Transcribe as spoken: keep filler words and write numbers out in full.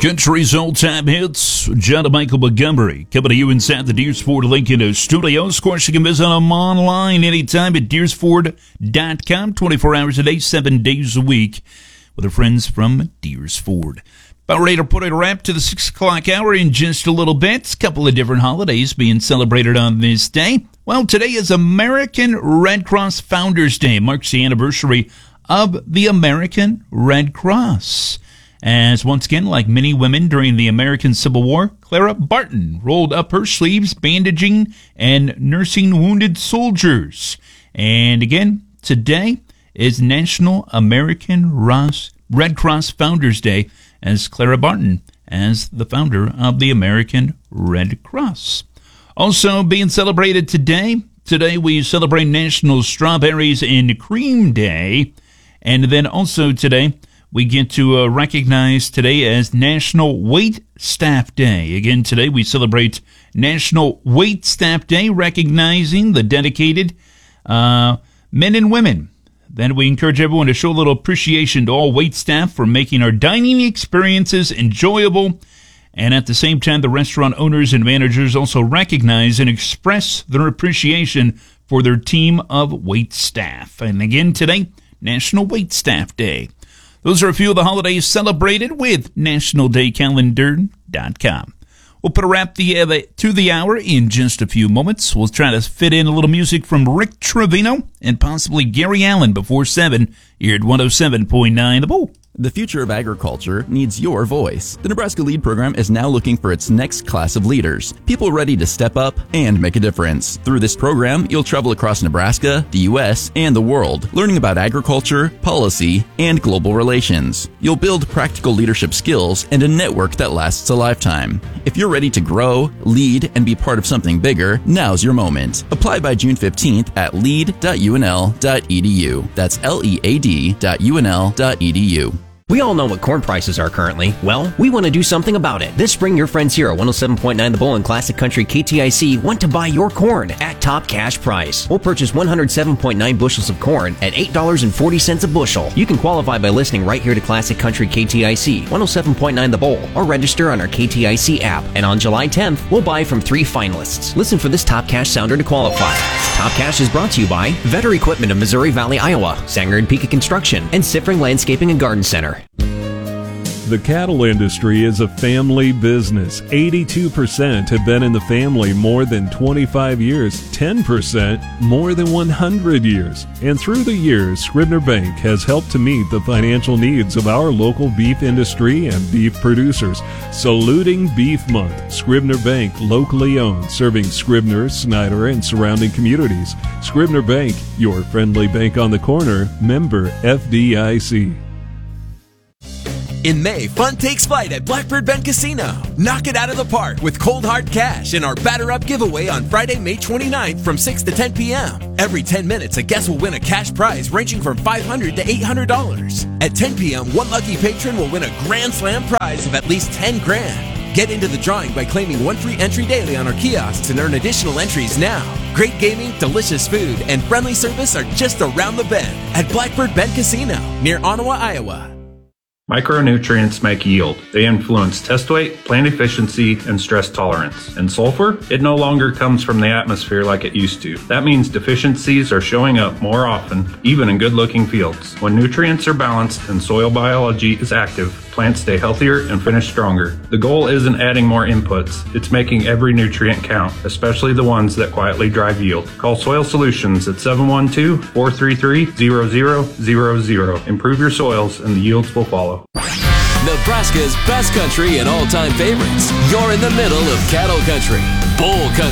Country's all-time hits, John and Michael Montgomery, coming to you inside the Deers Ford Lincoln Studios. Of course, you can visit them online anytime at deers ford dot com, twenty-four hours a day, seven days a week, with our friends from Deers Ford. About ready to put a wrap to the six o'clock hour in just a little bit. A couple of different holidays being celebrated on this day. Well, today is American Red Cross Founders Day. It marks the anniversary of the American Red Cross. As once again, like many women during the American Civil War, Clara Barton rolled up her sleeves, bandaging and nursing wounded soldiers. And again, today is National American Red Cross Founders Day, as Clara Barton as the founder of the American Red Cross. Also being celebrated today, today we celebrate National Strawberries and Cream Day. And then also today, we get to uh, recognize today as National Wait Staff Day. Again, today we celebrate National Wait Staff Day, recognizing the dedicated uh, men and women. Then we encourage everyone to show a little appreciation to all wait staff for making our dining experiences enjoyable. And at the same time, the restaurant owners and managers also recognize and express their appreciation for their team of wait staff. And again, today, National Wait Staff Day. Those are a few of the holidays celebrated with national day calendar dot com. We'll put a wrap the, uh, the, to the hour in just a few moments. We'll try to fit in a little music from Rick Trevino and possibly Gary Allen before seven here at one oh seven point nine The Bull. The future of agriculture needs your voice. The Nebraska LEAD program is now looking for its next class of leaders, people ready to step up and make a difference. Through this program, you'll travel across Nebraska, the U S, and the world, learning about agriculture, policy, and global relations. You'll build practical leadership skills and a network that lasts a lifetime. If you're ready to grow, lead, and be part of something bigger, now's your moment. Apply by June fifteenth at lead dot u n l dot e d u. That's L E A D dot U N L dot E D U. We all know what corn prices are currently. Well, we want to do something about it. This spring, your friends here at one oh seven point nine The Bull and Classic Country K T I C want to buy your corn at top cash price. We'll purchase one hundred seven point nine bushels of corn at eight dollars and forty cents a bushel. You can qualify by listening right here to Classic Country K T I C, one oh seven point nine The Bull, or register on our K T I C app. And on July tenth, we'll buy from three finalists. Listen for this top cash sounder to qualify. Top Cash is brought to you by Vetter Equipment of Missouri Valley, Iowa, Sanger and Pika Construction, and Siffring Landscaping and Garden Center. The cattle industry is a family business. eighty-two percent have been in the family more than twenty-five years, ten percent more than one hundred years. And through the years, Scribner Bank has helped to meet the financial needs of our local beef industry and beef producers. Saluting Beef Month, Scribner Bank, locally owned, serving Scribner, Snyder, and surrounding communities. Scribner Bank, your friendly bank on the corner, member F D I C. In May, fun takes flight at Blackbird Bend Casino. Knock it out of the park with cold hard cash in our Batter Up giveaway on Friday, May twenty-ninth from six to ten p.m. Every ten minutes, a guest will win a cash prize ranging from five hundred dollars to eight hundred dollars. At ten p.m., one lucky patron will win a Grand Slam prize of at least ten grand. Get into the drawing by claiming one free entry daily on our kiosks and earn additional entries now. Great gaming, delicious food, and friendly service are just around the bend at Blackbird Bend Casino near Ottawa, Iowa. Micronutrients make yield. They influence test weight, plant efficiency, and stress tolerance. And sulfur? It no longer comes from the atmosphere like it used to. That means deficiencies are showing up more often, even in good-looking fields. When nutrients are balanced and soil biology is active, plants stay healthier and finish stronger. The goal isn't adding more inputs, it's making every nutrient count, especially the ones that quietly drive yield. Call Soil Solutions at seven one two, four three three, zero zero zero zero. Improve your soils and the yields will follow. Nebraska's best country and all-time favorites. You're in the middle of cattle country. Bull country.